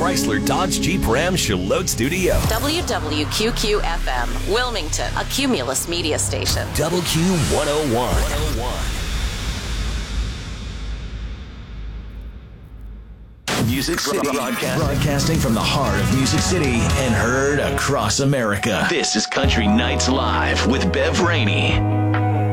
Chrysler Dodge Jeep Ram Charlotte Studio. WWQQ-FM, Wilmington, a Cumulus media station. WQ101. Music City, broadcasting from the heart of Music City and heard across America. This is Country Nights Live with Bev Rainey.